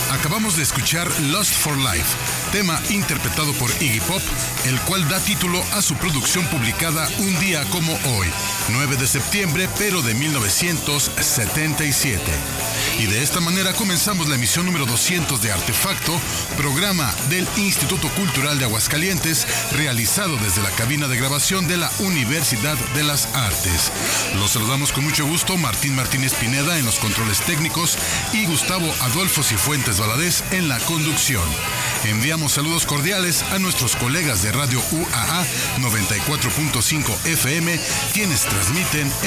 Acabamos de escuchar Lust for Life, tema interpretado por Iggy Pop, el cual da título a su producción publicada un día como hoy, 9 de septiembre, pero de 1977. Y de esta manera comenzamos la emisión número 200 de Artefacto, programa del Instituto Cultural de Aguascalientes, realizado desde la cabina de grabación de la Universidad de las Artes. Los saludamos con mucho gusto, Martín Martínez Pineda en los controles técnicos y Gustavo Adolfo Cifuentes Valadez en la conducción. Enviamos saludos cordiales a nuestros colegas de Radio UAA 94.5 FM, quienes transmiten